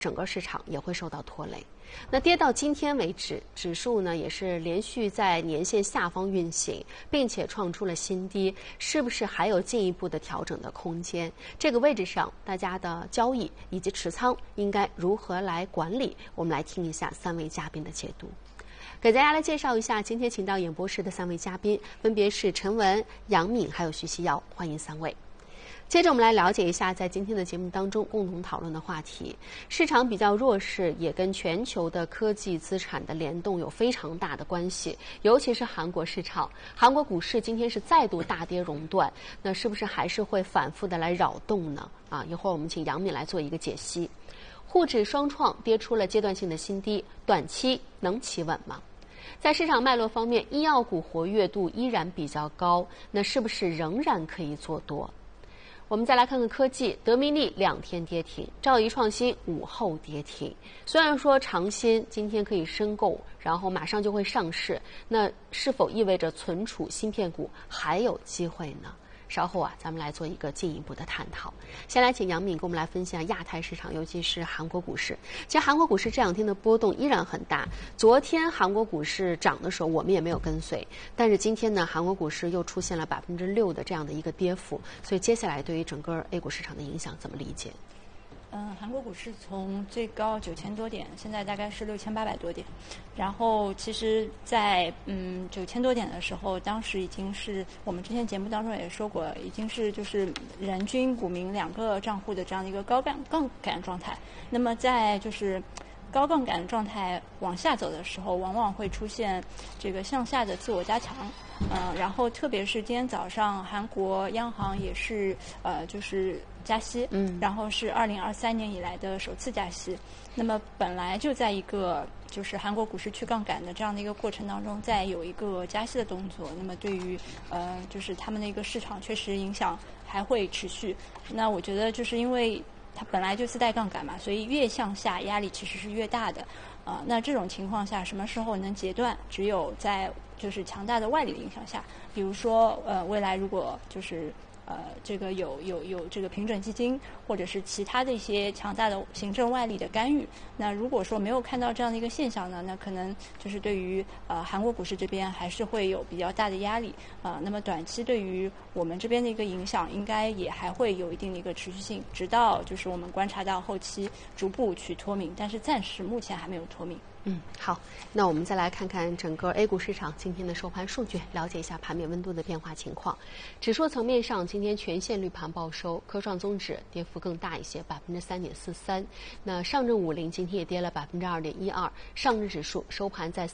整个市场也会受到拖累。那跌到今天为止，指数呢也是连续在年线下方运行，并且创出了新低，是不是还有进一步的调整的空间？这个位置上，大家的交易以及持仓应该如何来管理？我们来听一下3位嘉宾的解读。给大家来介绍一下今天请到演播室的3位嘉宾，分别是陈文、杨敏还有徐希瑶，欢迎3位。接着我们来了解一下在今天的节目当中共同讨论的话题。市场比较弱势也跟全球的科技资产的联动有非常大的关系，尤其是韩国市场。韩国股市今天是再度大跌熔断，那是不是还是会反复的来扰动呢？一会儿我们请杨敏来做一个解析。沪指双创跌出了阶段性的新低，短期能企稳吗？在市场脉络方面，医药股活跃度依然比较高，那是不是仍然可以做多？我们再来看看科技，德明利2天跌停，兆易创新午后跌停。虽然说长鑫今天可以申购，然后马上就会上市，那是否意味着存储芯片股还有机会呢？稍后咱们来做一个进一步的探讨。先来请杨敏跟我们来分享亚太市场，尤其是韩国股市。其实韩国股市这2天的波动依然很大。昨天韩国股市涨的时候，我们也没有跟随，但是今天呢，韩国股市又出现了6%的这样的一个跌幅。所以接下来对于整个 A 股市场的影响怎么理解？ 韩国股市从最高9000多点，现在大概是6800多点。然后其实在9000多点的时候，当时已经是我们之前节目当中也说过，已经是就是人均股民2个账户的这样的一个高杠杆状态。那么在就是高杠杆状态往下走的时候，往往会出现这个向下的自我加强。然后特别是今天早上韩国央行也是就是加息，然后是2023年以来的首次加息。那么本来就在一个就是韩国股市去杠杆的这样的一个过程当中，再有一个加息的动作，那么对于就是他们的一个市场确实影响还会持续。那我觉得就是因为它本来就自带杠杆嘛，所以越向下压力其实是越大的。那这种情况下什么时候能截断？只有在就是强大的外力的影响下，比如说未来如果就是这个有这个平准基金或者是其他的一些强大的行政外力的干预，那如果说没有看到这样的一个现象呢，那可能就是对于韩国股市这边还是会有比较大的压力那么短期对于我们这边的一个影响应该也还会有一定的一个持续性，直到就是我们观察到后期逐步去脱敏，但是暂时目前还没有脱敏。 好，那我们再来看看整个 A 股市场今天的收盘数据，了解一下盘面温度的变化情况。指数层面上，今天全线绿盘报收，科创综指跌幅更大一些，3.43%。那上证50今天也跌了2.12%，上证指数收盘在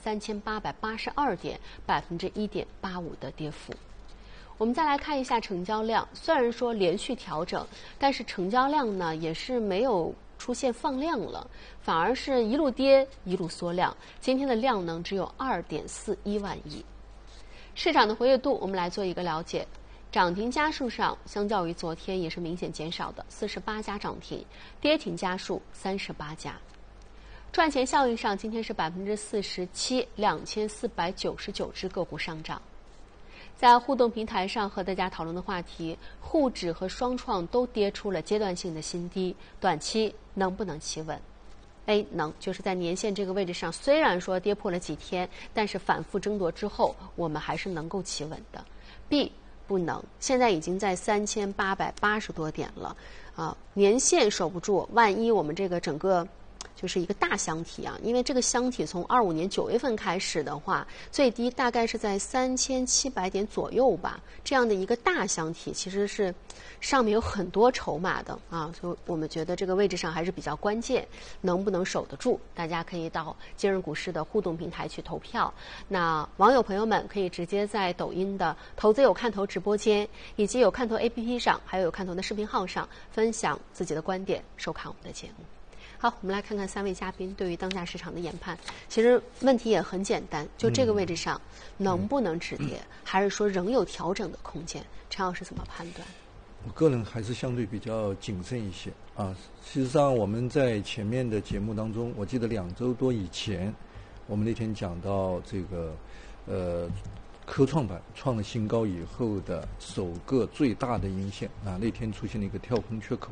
3882点，1.85%的跌幅。我们再来看一下成交量，虽然说连续调整，但是成交量呢也是没有出现放量了，反而是一路跌一路缩量。今天的量能只有2.41万亿。市场的活跃度我们来做一个了解。涨停家数上相较于昨天也是明显减少的，48家涨停，跌停家数38家。赚钱效应上今天是47%，2499只个股上涨。在互动平台上和大家讨论的话题，沪指和双创都跌出了阶段性的新低，短期能不能企稳？ A 能，就是在年线这个位置上，虽然说跌破了几天，但是反复争夺之后，我们还是能够企稳的。B 不能，现在已经在3880多点了，年线守不住，万一我们这个整个就是一个大箱体啊，因为这个箱体从25年9月份开始的话，最低大概是在3700点左右吧。这样的一个大箱体，其实是上面有很多筹码的所以我们觉得这个位置上还是比较关键，能不能守得住？大家可以到今日股市的互动平台去投票。那网友朋友们可以直接在抖音的投资有看头直播间，以及有看头 APP 上，还有有看头的视频号上分享自己的观点，收看我们的节目。好，我们来看看3位嘉宾对于当下市场的研判。其实问题也很简单，就这个位置上能不能止跌，还是说仍有调整的空间？陈老师怎么判断？ 我个人还是相对比较谨慎一些事实上，我们在前面的节目当中，我记得2周多以前，我们那天讲到这个科创板创了新高以后的首个最大的阴线那天出现了一个跳空缺口。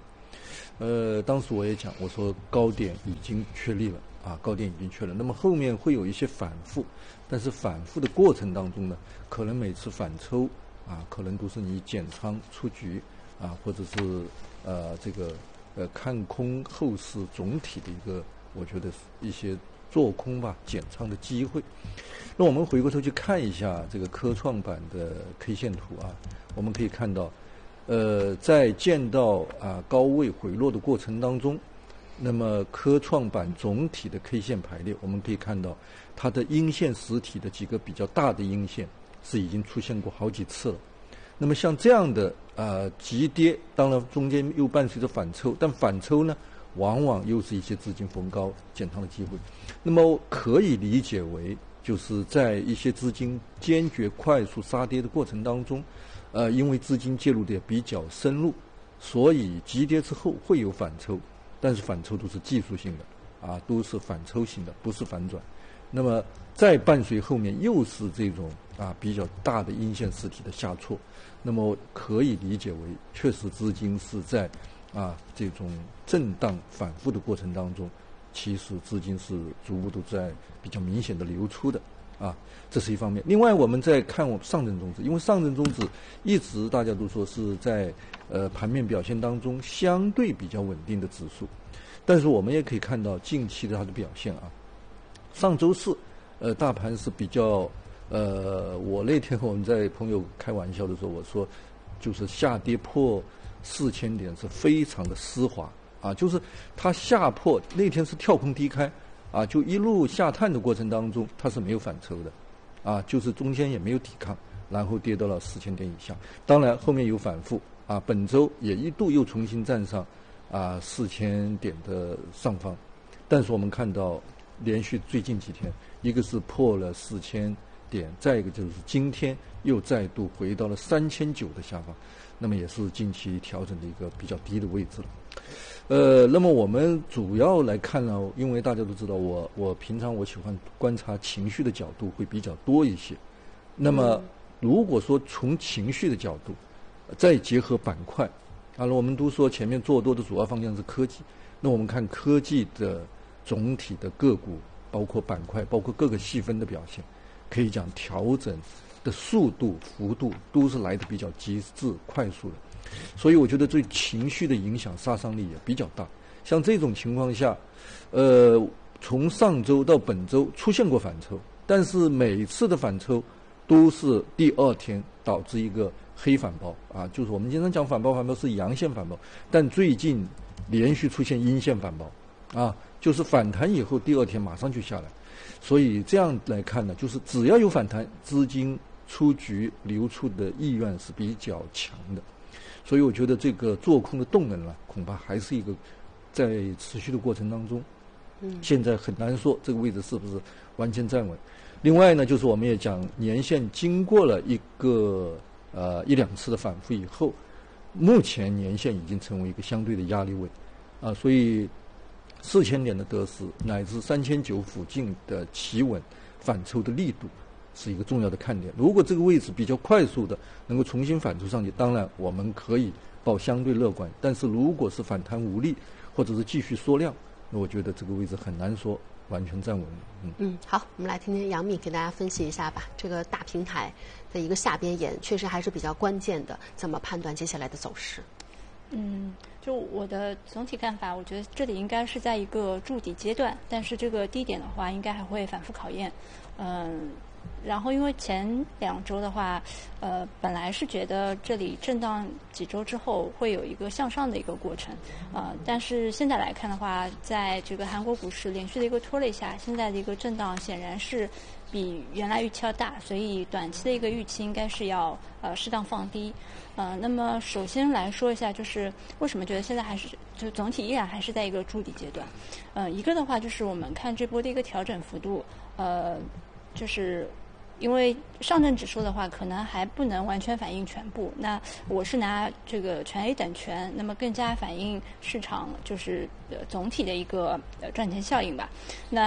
当时我也讲，我说高点已经确立了啊，高点已经确认，那么后面会有一些反复，但是反复的过程当中呢，可能每次反抽啊，可能都是你减仓出局啊，或者是看空后市总体的一个，我觉得一些做空吧减仓的机会。那我们回过头去看一下这个科创板的 K 线图啊，我们可以看到。在见到高位回落的过程当中，那么科创板总体的 K 线排列，我们可以看到它的阴线实体的几个比较大的阴线是已经出现过好几次了。那么像这样的急跌，当然中间又伴随着反抽，但反抽呢，往往又是一些资金逢高减仓的机会。那么可以理解为，就是在一些资金坚决快速杀跌的过程当中。因为资金介入的也比较深入，所以急跌之后会有反抽，但是反抽都是技术性的，都是反抽型的，不是反转。那么再伴随后面又是这种比较大的阴线实体的下挫，那么可以理解为确实资金是在这种震荡反复的过程当中，其实资金是逐步都在比较明显的流出的。这是一方面。另外，我们再看上证综指，因为上证综指一直大家都说是在盘面表现当中相对比较稳定的指数，但是我们也可以看到近期的它的表现上周四大盘是比较我那天和我们在朋友开玩笑的时候，我说就是下跌破4000点是非常的丝滑就是它下破那天是跳空低开。就一路下探的过程当中，它是没有反抽的，就是中间也没有抵抗，然后跌到了4000点以下。当然后面有反复本周也一度又重新站上4000点的上方，但是我们看到连续最近几天，一个是破了4000点，再一个就是今天又再度回到了3900的下方，那么也是近期调整的一个比较低的位置了。那么我们主要来看呢，因为大家都知道我平常我喜欢观察情绪的角度会比较多一些。那么如果说从情绪的角度，再结合板块，我们都说前面做多的主要方向是科技，那我们看科技的总体的个股，包括板块，包括各个细分的表现，可以讲调整的速度、幅度都是来得比较极致、快速的。所以我觉得对情绪的影响杀伤力也比较大。像这种情况下，从上周到本周出现过反抽，但是每次的反抽都是第二天导致一个黑反包就是我们经常讲反包是阳线反包，但最近连续出现阴线反包就是反弹以后第二天马上就下来。所以这样来看呢，就是只要有反弹，资金出局流出的意愿是比较强的。所以我觉得这个做空的动能恐怕还是一个在持续的过程当中，现在很难说这个位置是不是完全站稳。另外呢，就是我们也讲年线经过了一个1-2次的反复以后，目前年线已经成为一个相对的压力位所以4000点的得失乃至3900附近的企稳反抽的力度是一个重要的看点。如果这个位置比较快速的能够重新反抽上去，当然我们可以抱相对乐观，但是如果是反弹无力或者是继续缩量，那我觉得这个位置很难说完全站稳。 好，我们来听听杨幂给大家分析一下吧。这个大平台的一个下边沿确实还是比较关键的，怎么判断接下来的走势？ 就我的总体看法，我觉得这里应该是在一个筑底阶段，但是这个低点的话应该还会反复考验。然后因为前2周的话，本来是觉得这里震荡几周之后会有一个向上的一个过程，但是现在来看的话，在这个韩国股市连续的一个拖累下，现在的一个震荡显然是比原来预期要大，所以短期的一个预期应该是要适当放低。那么首先来说一下，就是为什么觉得现在还是就总体依然还是在一个筑底阶段。一个的话就是我们看这波的一个调整幅度，就是因为上证指数的话可能还不能完全反映全部，那我是拿这个全 A 等权，那么更加反映市场就是总体的一个赚钱效应吧。那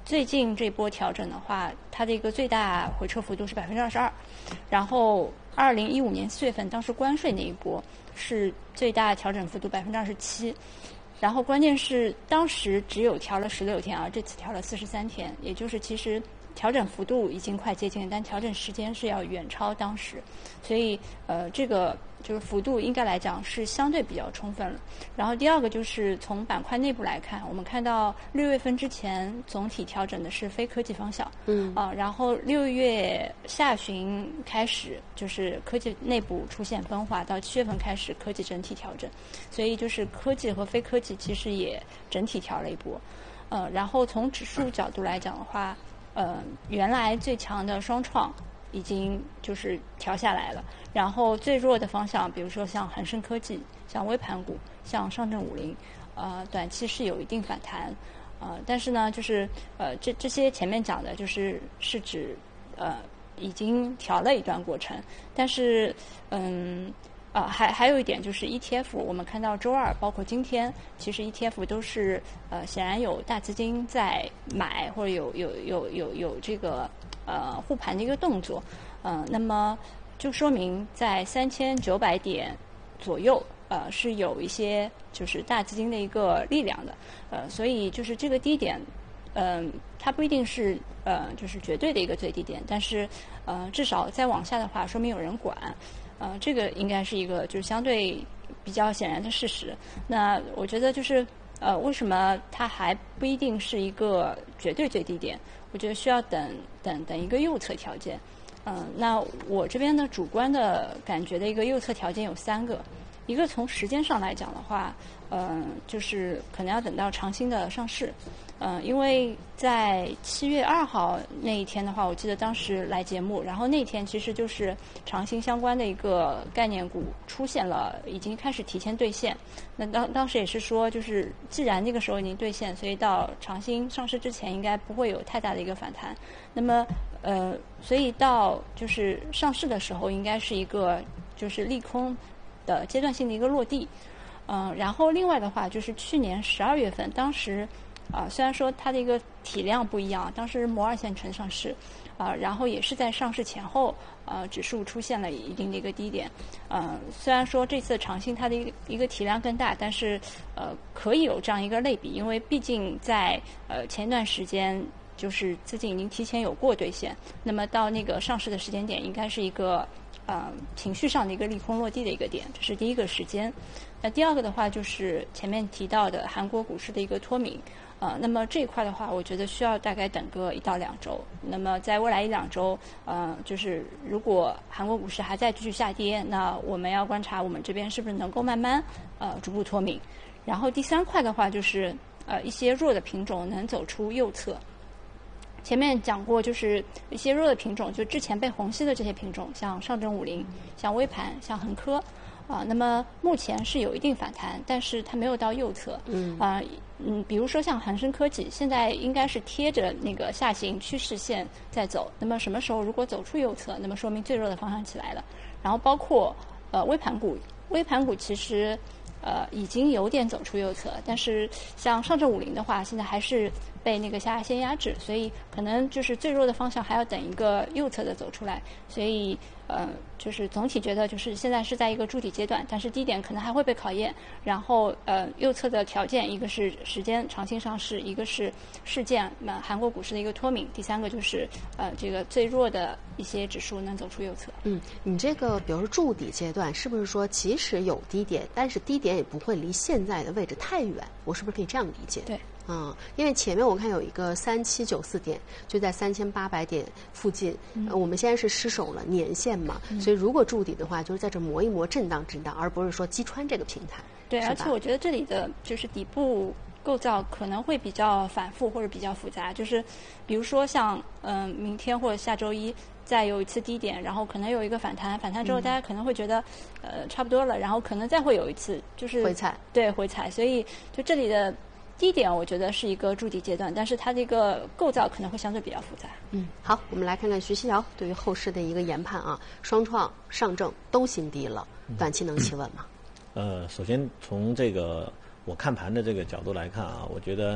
最近这波调整的话，它的一个最大回撤幅度是22%，然后2015年4月份当时关税那一波是最大调整幅度27%，然后关键是当时只有调了16天啊，这次调了43天，也就是其实调整幅度已经快接近，但调整时间是要远超当时，所以这个就是幅度应该来讲是相对比较充分了。然后第二个就是从板块内部来看，我们看到6月份之前总体调整的是非科技方向，然后6月下旬开始就是科技内部出现分化，到7月份开始科技整体调整，所以就是科技和非科技其实也整体调了一波。然后从指数角度来讲的话，原来最强的双创已经就是调下来了，然后最弱的方向，比如说像恒生科技、像微盘股、像上证50，短期是有一定反弹，但是呢，就是这些前面讲的是指已经调了一段过程，但是还有一点就是 ETF， 我们看到周二包括今天，其实 ETF 都是显然有大资金在买，或者有这个护盘的一个动作，那么就说明在3900点左右，是有一些就是大资金的一个力量的，所以就是这个低点，它不一定是就是绝对的一个最低点，但是至少再往下的话，说明有人管。这个应该是一个就是相对比较显然的事实。那我觉得就是为什么它还不一定是一个绝对最低点？我觉得需要等一个右侧条件。那我这边的主观的感觉的一个右侧条件有3个。一个从时间上来讲的话，就是可能要等到长兴的上市。因为在7月2号那一天的话，我记得当时来节目，然后那天其实就是长兴相关的一个概念股出现了，已经开始提前兑现。那当时也是说，就是既然那个时候已经兑现，所以到长兴上市之前应该不会有太大的一个反弹。那么所以到就是上市的时候，应该是一个就是利空的阶段性的一个落地。然后另外的话就是去年12月份，当时虽然说它的一个体量不一样，当时摩尔线城上市，然后也是在上市前后，指数出现了一定的一个低点。虽然说这次长兴它的一个体量更大，但是可以有这样一个类比，因为毕竟在前一段时间就是资金已经提前有过兑现，那么到那个上市的时间点应该是一个情绪上的一个利空落地的一个点，这是第一个时间。那第二个的话就是前面提到的韩国股市的一个脱敏。那么这一块的话，我觉得需要大概等个1到2周。那么在未来1-2周，就是如果韩国股市还在继续下跌，那我们要观察我们这边是不是能够慢慢逐步脱敏。然后第3块的话就是一些弱的品种能走出右侧。前面讲过，就是一些弱的品种，就之前被虹吸的这些品种，像上证50、像微盘、像恒科。那么目前是有一定反弹，但是它没有到右侧。比如说像恒生科技，现在应该是贴着那个下行趋势线在走。那么什么时候如果走出右侧，那么说明最弱的方向起来了。然后包括微盘股其实已经有点走出右侧，但是像上证50的话，现在还是被那个下压线压制，所以可能就是最弱的方向还要等一个右侧的走出来。所以就是总体觉得就是现在是在一个筑底阶段，但是低点可能还会被考验。然后右侧的条件，一个是时间长兴上市，一个是事件韩国股市的一个脱敏，第3个就是这个最弱的一些指数能走出右侧。 你这个比如说筑底阶段，是不是说即使有低点，但是低点也不会离现在的位置太远？我是不是可以这样理解？ 对。 因为前面我看有一个3794点，就在3800点附近。我们现在是失守了年线嘛，所以如果筑底的话，就是在这磨一磨震荡，而不是说击穿这个平台。 对，而且我觉得这里的就是底部构造可能会比较反复或者比较复杂，就是比如说像明天或者下周一再有一次低点，然后可能有一个反弹之后大家可能会觉得差不多了，然后可能再会有一次就是回踩。 对，回踩。所以就这里的低点我觉得是一个筑底阶段，但是它这个构造可能会相对比较复杂。 好，我们来看看徐熙瑶对于后市的一个研判啊。双创、上证都新低了，短期能企稳吗？ 首先从这个我看盘的这个角度来看啊，我觉得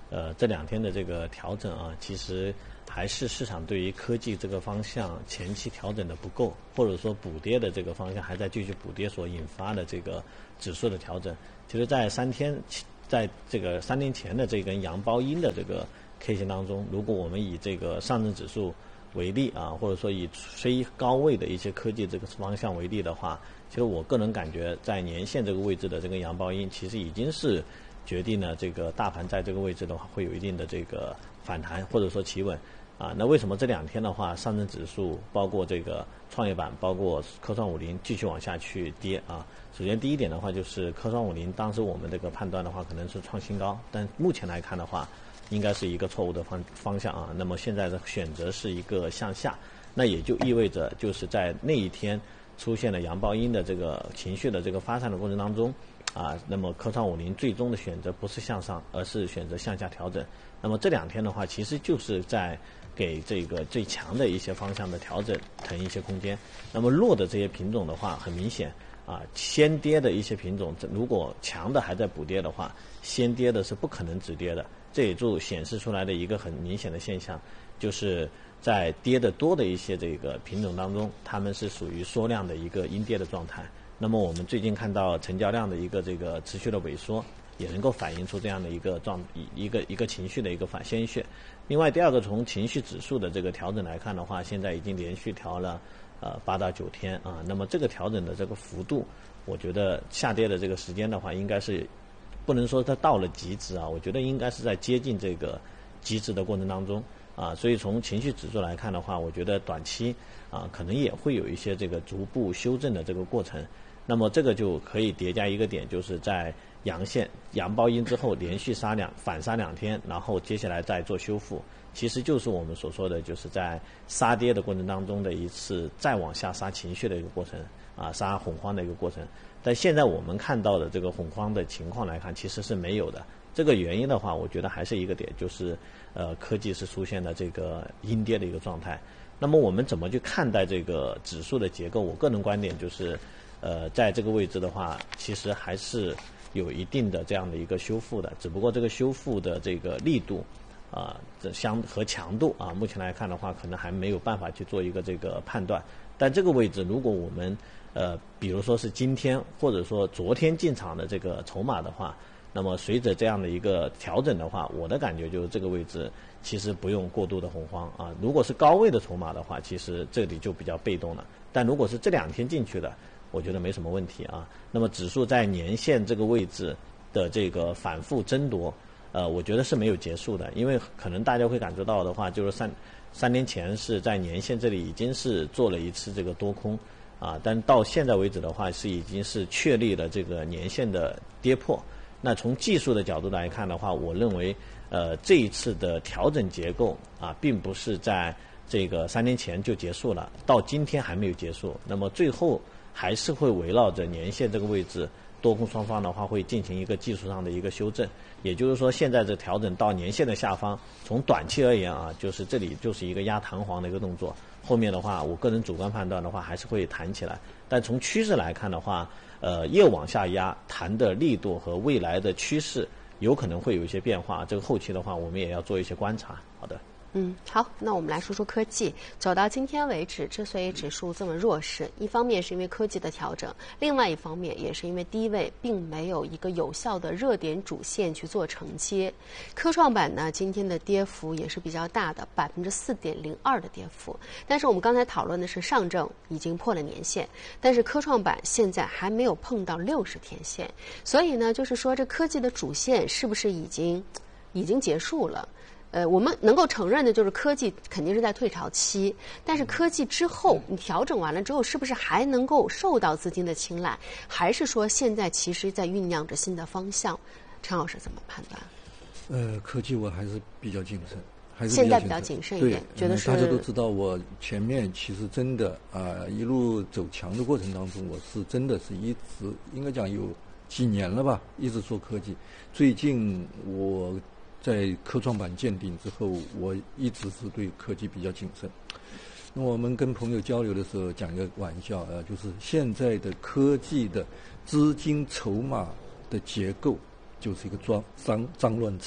这2天的这个调整啊，其实还是市场对于科技这个方向前期调整的不够，或者说补跌的这个方向还在继续补跌所引发的这个指数的调整。其实在3天前的这根阳包阴的这个 K 线当中，如果我们以这个上证指数为例啊，或者说以非高位的一些科技这个方向为例的话，其实我个人感觉在年线这个位置的这个阳包阴，其实已经是决定了这个大盘在这个位置的话会有一定的这个反弹或者说企稳啊。那为什么这2天的话，上证指数包括这个创业板包括科创50继续往下去跌啊？首先第一点的话，就是科创50当时我们这个判断的话可能是创新高，但目前来看的话应该是一个错误的方向啊。那么现在的选择是一个向下，那也就意味着就是在那一天出现了阳包阴的这个情绪的这个发散的过程当中啊，那么科创50最终的选择不是向上，而是选择向下调整。那么这2天的话，其实就是在给这个最强的一些方向的调整腾一些空间。那么弱的这些品种的话，很明显啊，先跌的一些品种，如果强的还在补跌的话，先跌的是不可能止跌的。这也就显示出来的一个很明显的现象，就是在跌得多的一些这个品种当中，它们是属于缩量的一个阴跌的状态。那么我们最近看到成交量的一个这个持续的萎缩，也能够反映出这样的一个一个情绪的一个反鲜血。另外第二个，从情绪指数的这个调整来看的话，现在已经连续调了8到9天啊。那么这个调整的这个幅度，我觉得下跌的这个时间的话，应该是不能说它到了极致啊，我觉得应该是在接近这个极致的过程当中啊。所以从情绪指数来看的话，我觉得短期啊可能也会有一些这个逐步修正的这个过程。那么这个就可以叠加一个点，就是在阳包阴之后连续反杀2天，然后接下来再做修复，其实就是我们所说的就是在杀跌的过程当中的一次再往下杀情绪的一个过程啊，杀恐慌的一个过程。但现在我们看到的这个恐慌的情况来看，其实是没有的。这个原因的话，我觉得还是一个点，就是科技是出现了这个阴跌的一个状态。那么我们怎么去看待这个指数的结构？我个人观点就是在这个位置的话，其实还是有一定的这样的一个修复的，只不过这个修复的这个力度和强度啊，目前来看的话，可能还没有办法去做一个这个判断。但这个位置，如果我们比如说是今天或者说昨天进场的这个筹码的话，那么随着这样的一个调整的话，我的感觉就是这个位置其实不用过度的恐慌啊。如果是高位的筹码的话，其实这里就比较被动了。但如果是这2天进去的，我觉得没什么问题啊。那么指数在年线这个位置的这个反复争夺，我觉得是没有结束的，因为可能大家会感觉到的话，就是3年前是在年线这里已经是做了一次这个多空啊，但到现在为止的话，已经是确立了这个年线的跌破。那从技术的角度来看的话，我认为这一次的调整结构啊，并不是在这个3年前就结束了，到今天还没有结束。那么最后还是会围绕着年线这个位置，多空双方的话会进行一个技术上的一个修正。也就是说，现在这调整到年线的下方，从短期而言啊，就是这里就是一个压弹簧的一个动作。后面的话，我个人主观判断的话，还是会弹起来。但从趋势来看的话，越往下压，弹的力度和未来的趋势有可能会有一些变化。这个后期的话，我们也要做一些观察。好的。 好，那我们来说说科技。走到今天为止，之所以指数这么弱势，一方面是因为科技的调整，另外一方面也是因为低位并没有一个有效的热点主线去做承接。科创板呢，今天的跌幅也是比较大的，4.02%的跌幅。但是我们刚才讨论的是上证已经破了年线，但是科创板现在还没有碰到60天线，所以呢，就是说这科技的主线是不是已经结束了？我们能够承认的就是科技肯定是在退潮期，但是科技之后你调整完了之后，是不是还能够受到资金的青睐？还是说现在其实在酝酿着新的方向？陈老师怎么判断？ 科技我还是比较谨慎， 现在比较谨慎一点，觉得是大家都知道，我前面其实真的一路走强的过程当中，我是真的是一直应该讲有几年了吧，一直做科技。最近我在科创板见顶之后，我一直是对科技比较谨慎。那我们跟朋友交流的时候讲一个玩笑就是现在的科技的资金筹码的结构就是一个脏乱差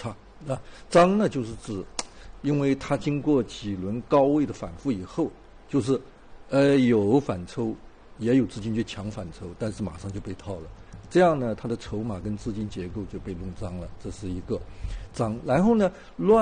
啊，张呢就是指，因为它经过几轮高位的反复以后，就是有反抽，也有资金去抢反抽，但是马上就被套了。这样呢，它的筹码跟资金结构就被弄脏了，这是一个脏。然后呢，乱